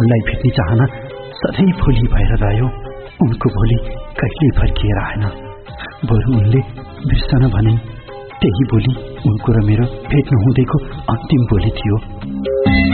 उनलाई भेट्ने चाहना सधैँ भोलि भएर रह्यो। उनको भोलि कहिल्यै फर्किएर आएन। बरु उनले बिर्सन भनिन्। त्यही भोलि उनको र मेरो भेट नहुँदैको अन्तिम भोलि थियो।